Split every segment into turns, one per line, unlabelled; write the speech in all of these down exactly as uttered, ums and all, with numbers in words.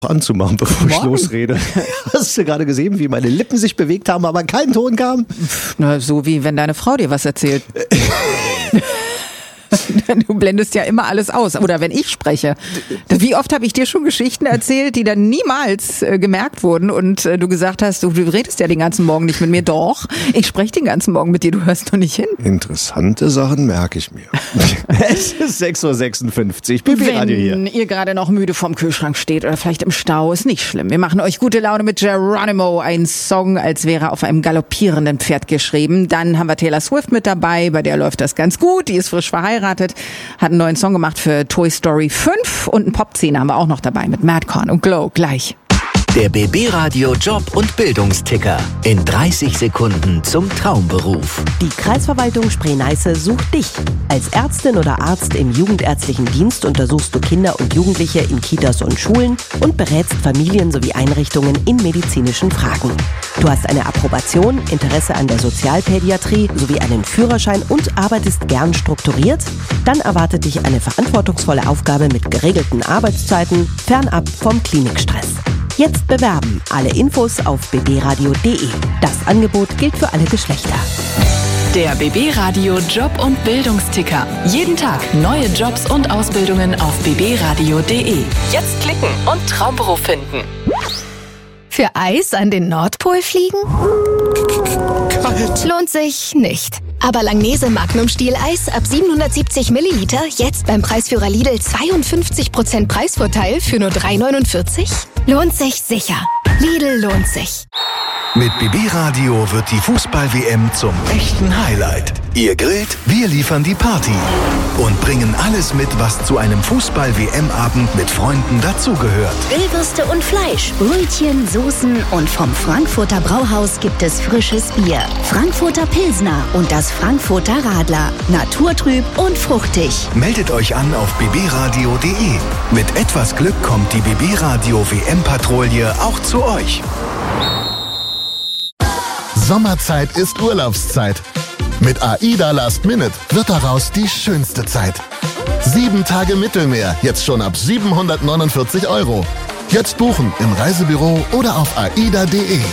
anzumachen, bevor ich
Morgen.
losrede. Hast du gerade gesehen, wie meine Lippen sich bewegt haben, aber kein Ton kam?
Na, so wie wenn deine Frau dir was erzählt. Du blendest ja immer alles aus. Oder wenn ich spreche. Wie oft habe ich dir schon Geschichten erzählt, die dann niemals äh, gemerkt wurden und äh, du gesagt hast, du, du redest ja den ganzen Morgen nicht mit mir. Doch, ich spreche den ganzen Morgen mit dir, du hörst doch nicht hin.
Interessante Sachen merke ich mir. Es ist sechs Uhr sechsundfünfzig, B B Radio hier.
Wenn ihr gerade noch müde vorm Kühlschrank steht oder vielleicht im Stau, ist nicht schlimm. Wir machen euch gute Laune mit Geronimo. Ein Song, als wäre er auf einem galoppierenden Pferd geschrieben. Dann haben wir Taylor Swift mit dabei, bei der läuft das ganz gut. Die ist frisch verheiratet. Hat einen neuen Song gemacht für Toy Story fünf und einen Pop-Szene haben wir auch noch dabei mit Madcon und Glow gleich.
Der B B Radio Job- und Bildungsticker. In dreißig Sekunden zum Traumberuf.
Die Kreisverwaltung Spree-Neiße sucht dich. Als Ärztin oder Arzt im jugendärztlichen Dienst untersuchst du Kinder und Jugendliche in Kitas und Schulen und berätst Familien sowie Einrichtungen in medizinischen Fragen. Du hast eine Approbation, Interesse an der Sozialpädiatrie sowie einen Führerschein und arbeitest gern strukturiert? Dann erwartet dich eine verantwortungsvolle Aufgabe mit geregelten Arbeitszeiten, fernab vom Klinikstress. Jetzt bewerben. Alle Infos auf b b radio punkt d e. Das Angebot gilt für alle Geschlechter.
Der B B Radio Job- und Bildungsticker. Jeden Tag neue Jobs und Ausbildungen auf b b radio punkt d e. Jetzt klicken und Traumberuf finden.
Für Eis an den Nordpol fliegen?
Kalt.
Lohnt sich nicht. Aber Langnese Magnum Stieleis ab siebenhundertsiebzig Milliliter jetzt beim Preisführer Lidl zweiundfünfzig Prozent Preisvorteil für nur drei neunundvierzig? Lohnt sich sicher. Lidl lohnt sich.
Mit B B Radio wird die Fußball-W M zum echten Highlight. Ihr grillt, wir liefern die Party und bringen alles mit, was zu einem Fußball-W M-Abend mit Freunden dazugehört.
Grillwürste und Fleisch, Brötchen, Soßen und vom Frankfurter Brauhaus gibt es frisches Bier. Frankfurter Pilsner und das Frankfurter Radler. Naturtrüb und fruchtig.
Meldet euch an auf b b radio punkt d e. Mit etwas Glück kommt die B B Radio W M-Patrouille auch zu euch.
Sommerzeit ist Urlaubszeit. Mit AIDA Last Minute wird daraus die schönste Zeit. Sieben Tage Mittelmeer, jetzt schon ab siebenhundertneunundvierzig Euro. Jetzt buchen im Reisebüro oder auf aida punkt d e.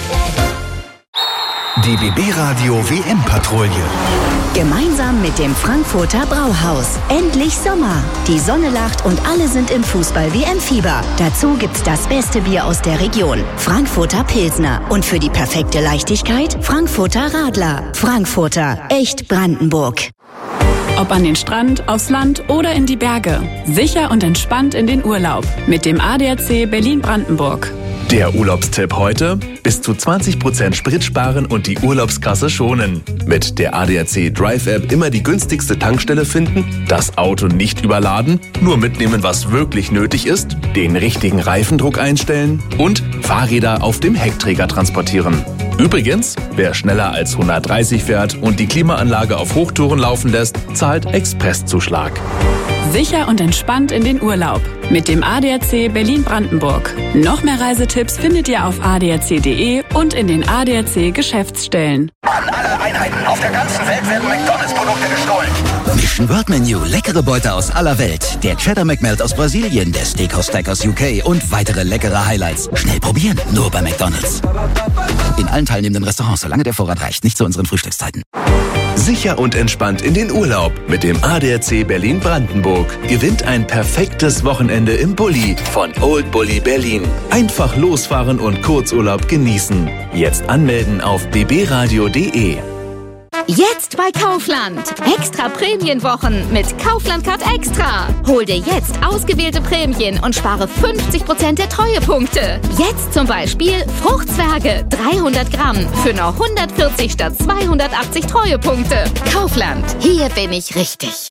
Die B B Radio W M-Patrouille.
Gemeinsam mit dem Frankfurter Brauhaus. Endlich Sommer. Die Sonne lacht und alle sind im Fußball-W M-Fieber. Dazu gibt's das beste Bier aus der Region. Frankfurter Pilsner. Und für die perfekte Leichtigkeit Frankfurter Radler. Frankfurter. Echt Brandenburg.
Ob an den Strand, aufs Land oder in die Berge. Sicher und entspannt in den Urlaub. Mit dem A D A C Berlin-Brandenburg.
Der Urlaubstipp heute: bis zu zwanzig Prozent Sprit sparen und die Urlaubskasse schonen. Mit der A D A C Drive-App immer die günstigste Tankstelle finden, das Auto nicht überladen, nur mitnehmen, was wirklich nötig ist, den richtigen Reifendruck einstellen und Fahrräder auf dem Heckträger transportieren. Übrigens, wer schneller als hundertdreißig fährt und die Klimaanlage auf Hochtouren laufen lässt, zahlt Expresszuschlag.
Sicher und entspannt in den Urlaub. Mit dem A D A C Berlin-Brandenburg. Noch mehr Reisetipps findet ihr auf a d a c punkt d e und in den A D A C Geschäftsstellen.
An alle Einheiten auf der ganzen Welt werden McDonalds-Produkte gestohlen.
Mission World Menu. Leckere Beute aus aller Welt. Der Cheddar McMelt aus Brasilien, der Steakhouse Stack aus U K und weitere leckere Highlights. Schnell probieren, nur bei McDonalds. In allen teilnehmenden Restaurants, solange der Vorrat reicht. Nicht zu unseren Frühstückszeiten.
Sicher und entspannt in den Urlaub mit dem A D A C Berlin-Brandenburg. Gewinnt ein perfektes Wochenende im Bulli von Old Bulli Berlin. Einfach losfahren und Kurzurlaub genießen. Jetzt anmelden auf b b radio punkt d e.
Jetzt bei Kaufland. Extra Prämienwochen mit Kaufland Card Extra. Hol dir jetzt ausgewählte Prämien und spare fünfzig Prozent der Treuepunkte. Jetzt zum Beispiel Fruchtzwerge dreihundert Gramm für nur hundertvierzig statt zweihundertachtzig Treuepunkte. Kaufland. Hier bin ich richtig.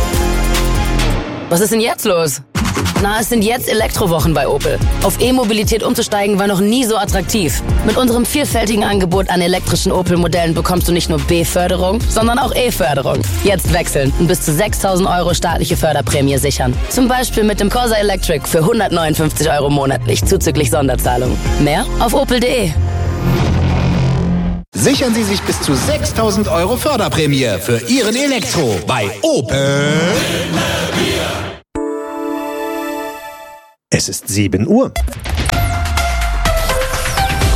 Was ist denn jetzt los? Na, es sind jetzt Elektrowochen bei Opel. Auf E-Mobilität umzusteigen war noch nie so attraktiv. Mit unserem vielfältigen Angebot an elektrischen Opel-Modellen bekommst du nicht nur B-Förderung, sondern auch E-Förderung. Jetzt wechseln und bis zu sechstausend Euro staatliche Förderprämie sichern. Zum Beispiel mit dem Corsa Electric für hundertneunundfünfzig Euro monatlich zuzüglich Sonderzahlung. Mehr auf opel punkt d e.
Sichern Sie sich bis zu sechstausend Euro Förderprämie für Ihren Elektro bei Opel.
Es ist sieben Uhr.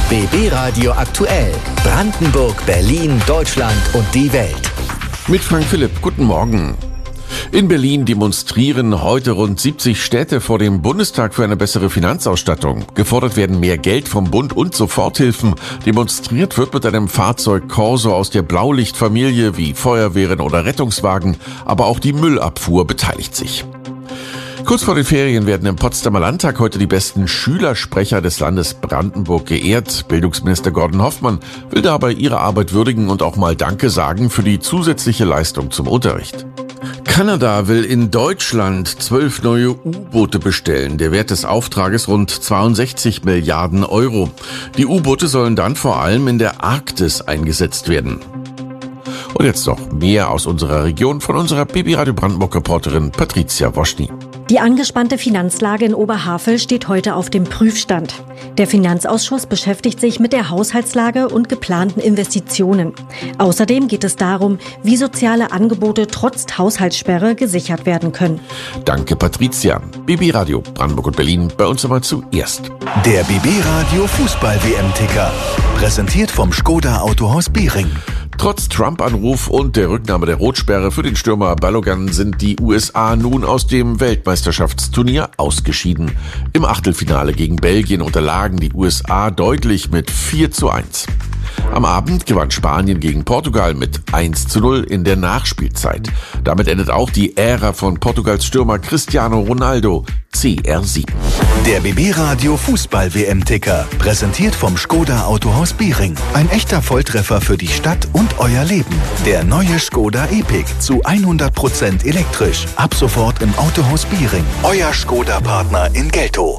B B Radio aktuell. Brandenburg, Berlin, Deutschland und die Welt.
Mit Frank Philipp, guten Morgen. In Berlin demonstrieren heute rund siebzig Städte vor dem Bundestag für eine bessere Finanzausstattung. Gefordert werden mehr Geld vom Bund und Soforthilfen. Demonstriert wird mit einem Fahrzeug Corso aus der Blaulichtfamilie wie Feuerwehren oder Rettungswagen. Aber auch die Müllabfuhr beteiligt sich. Kurz vor den Ferien werden im Potsdamer Landtag heute die besten Schülersprecher des Landes Brandenburg geehrt. Bildungsminister Gordon Hoffmann will dabei ihre Arbeit würdigen und auch mal Danke sagen für die zusätzliche Leistung zum Unterricht. Kanada will in Deutschland zwölf neue U-Boote bestellen. Der Wert des Auftrages rund zweiundsechzig Milliarden Euro. Die U-Boote sollen dann vor allem in der Arktis eingesetzt werden. Und jetzt noch mehr aus unserer Region von unserer B B Radio Brandenburg-Reporterin Patricia Woschny.
Die angespannte Finanzlage in Oberhavel steht heute auf dem Prüfstand. Der Finanzausschuss beschäftigt sich mit der Haushaltslage und geplanten Investitionen. Außerdem geht es darum, wie soziale Angebote trotz Haushaltssperre gesichert werden können.
Danke, Patricia. B B Radio Brandenburg und Berlin bei uns aber zuerst.
Der B B Radio Fußball-W M-Ticker. Präsentiert vom Skoda Autohaus Behring.
Trotz Trump-Anruf und der Rücknahme der Rotsperre für den Stürmer Balogun sind die U S A nun aus dem Weltmeisterschaftsturnier ausgeschieden. Im Achtelfinale gegen Belgien unterlagen die U S A deutlich mit vier zu eins. Am Abend gewann Spanien gegen Portugal mit eins zu null in der Nachspielzeit. Damit endet auch die Ära von Portugals Stürmer Cristiano Ronaldo, C R sieben.
Der B B Radio Fußball-W M-Ticker. Präsentiert vom Skoda Autohaus Behring. Ein echter Volltreffer für die Stadt und euer Leben. Der neue Skoda Epic zu hundert Prozent elektrisch. Ab sofort im Autohaus Behring. Euer Skoda-Partner in Geltow.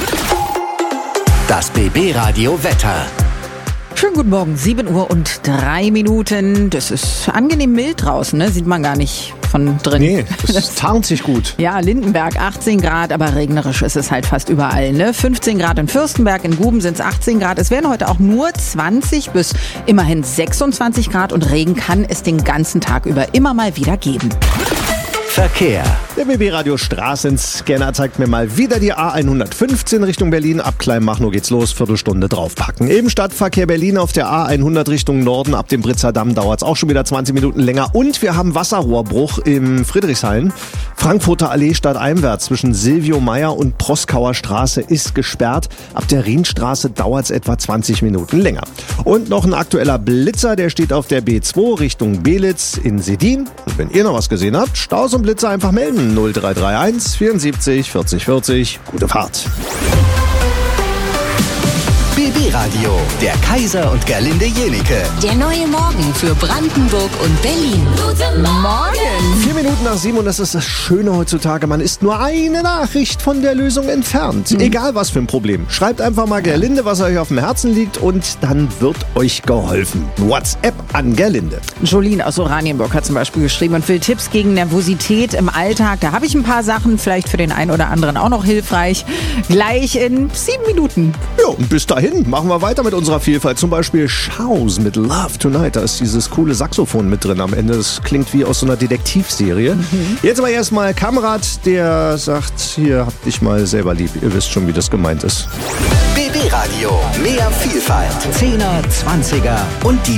Das B B Radio Wetter.
Schönen guten Morgen, sieben Uhr und drei Minuten. Das ist angenehm mild draußen, ne? Sieht man gar nicht von drin.
Nee, das tarnt sich gut.
Ja, Lindenberg achtzehn Grad, aber regnerisch ist es halt fast überall, ne? fünfzehn Grad in Fürstenberg, in Guben sind es achtzehn Grad. Es werden heute auch nur zwanzig bis immerhin sechsundzwanzig Grad und Regen kann es den ganzen Tag über immer mal wieder geben.
Verkehr.
Der B B Radio Straßenscanner zeigt mir mal wieder die A hundertfünfzehn Richtung Berlin. Ab Kleinmachnow geht's los, Viertelstunde draufpacken. Im Stadtverkehr Berlin auf der A hundert Richtung Norden. Ab dem Britzer Damm dauert's auch schon wieder zwanzig Minuten länger. Und wir haben Wasserrohrbruch im Friedrichshain. Frankfurter Allee stadteinwärts zwischen Silvio Meyer und Proskauer Straße ist gesperrt. Ab der Rienstraße dauert's etwa zwanzig Minuten länger. Und noch ein aktueller Blitzer, der steht auf der B zwei Richtung Belitz in Sedin. Und wenn ihr noch was gesehen habt, Staus und Blitzer einfach melden. null drei drei eins vierundsiebzig vierzig vierzig. Gute Fahrt.
B B Radio, der Kaiser und Gerlinde Jenike.
Der neue Morgen für Brandenburg und Berlin.
Guten Morgen!
Vier Minuten nach sieben und das ist das Schöne heutzutage. Man ist nur eine Nachricht von der Lösung entfernt. Mhm. Egal was für ein Problem. Schreibt einfach mal Gerlinde, was euch auf dem Herzen liegt und dann wird euch geholfen. WhatsApp an Gerlinde.
Jolene aus Oranienburg hat zum Beispiel geschrieben und will Tipps gegen Nervosität im Alltag. Da habe ich ein paar Sachen, vielleicht für den einen oder anderen auch noch hilfreich. Gleich in sieben Minuten.
Ja, und bis dahin machen wir weiter mit unserer Vielfalt. Zum Beispiel Shows mit Love Tonight. Da ist dieses coole Saxophon mit drin am Ende. Das klingt wie aus so einer Detektivserie. Mhm. Jetzt aber erstmal Kamrat, der sagt, hier, hab dich mal selber lieb. Ihr wisst schon, wie das gemeint ist.
B B Radio, mehr Vielfalt. Zehner, Zwanziger und die